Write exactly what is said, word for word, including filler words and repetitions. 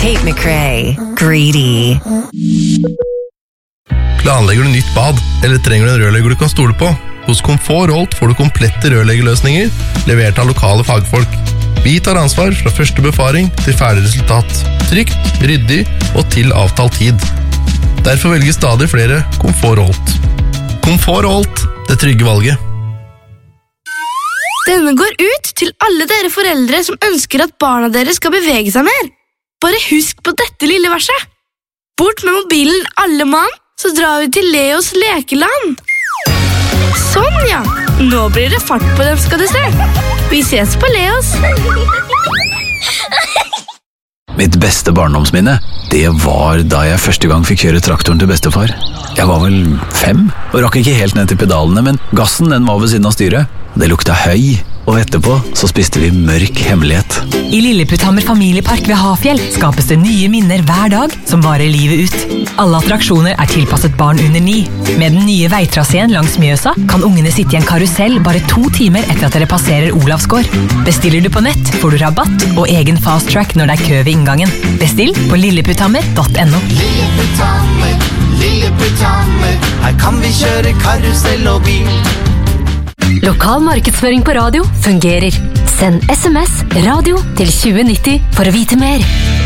Tate McRae. Greedy. Planlegger du nytt bad, eller trenger du en rørlegger du kan stole på? Hos Komfort Holt får du komplette rørleggerløsninger, levert av lokale fagfolk. Vi tar ansvar fra første befaring til ferdig resultat. Trygt, ryddig og til avtalt tid. Derfor velger stadig flere Komfort Holt. Komfort Holt, det trygge valget. Denne går ut til alle dere foreldre som ønsker at barna deres skal bevege seg mer. Bare husk på dette lille verset. Bort med mobilen alle mann, så drar vi til Leos lekeland. Sånn ja, nå blir det fart på dem skal du se. Vi ses på Leos. Mitt beste barndomsminne, det var da jeg første gang fikk kjøre traktoren til bestefar. Jeg var vel fem, og rakk ikke helt ned til pedalene, men gassen den var ved siden av styret. Det lukta høy, og etterpå så spiste vi mørk hemmelighet. I Lilleputthammer familiepark ved Hafjell skapes det nye minner hver dag som varer livet ut. Alle attraksjoner er tilpasset barn under ni. Med den nye veitraseen langs Mjøsa kan ungene sitte i en karusell bare to timer etter at dere passerer Olavsgård. Bestiller du på nett, får du rabatt og egen fast track når det er kø ved inngangen. Bestill på lilleputthammer punktum no. Lilleputthammer, Lilleputthammer, her kan vi kjøre karusell og bil. Lokal markedsføring på radio fungerer. Send sms radio til tjue nitti for å vite mer.